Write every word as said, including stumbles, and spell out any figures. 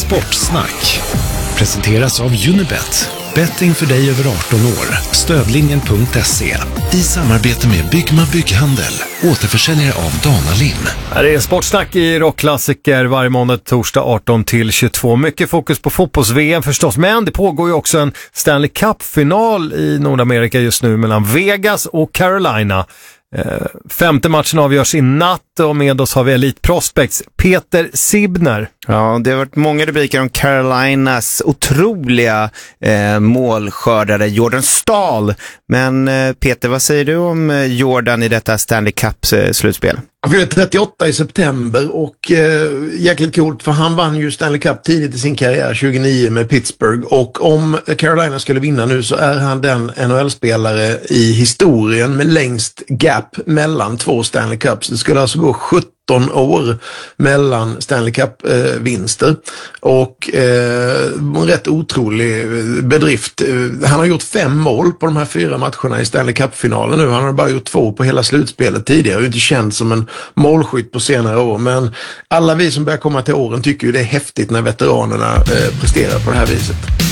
Sportsnack presenteras av Unibet. Betting för dig över arton år. Stödlinjen punkt se. I samarbete med Byggma Bygghandel. Återförsäljare av Danalim. Det är Sportsnack i rockklassiker varje måndag, torsdag arton till tjugotvå. Mycket fokus på fotbolls-V M förstås. Men det pågår ju också en Stanley Cup-final i Nordamerika just nu mellan Vegas och Carolina. Eh, femte matchen avgörs i natt och med oss har vi Elite Prospects Peter Sibner. Ja, det har varit många rubriker om Carolinas otroliga eh, målskördare Jordan Stahl. Men eh, Peter, vad säger du om Jordan i detta Stanley Cup-slutspel? Han fyllde trettioåtta i september och eh, jäkligt coolt för han vann ju Stanley Cup tidigt i sin karriär tjugonio med Pittsburgh, och om Carolina skulle vinna nu så är han den N H L-spelare i historien med längst gap mellan två Stanley Cups. Det skulle alltså gå sjutton år mellan Stanley Cup-vinster eh, och eh, en rätt otrolig bedrift. Han har gjort fem mål på de här fyra matcherna i Stanley Cup-finalen nu. Han har bara gjort två på hela slutspelet tidigare och inte känt som en målskytt på senare år, men alla vi som börjar komma till åren tycker ju det är häftigt när veteranerna eh, presterar på det här viset.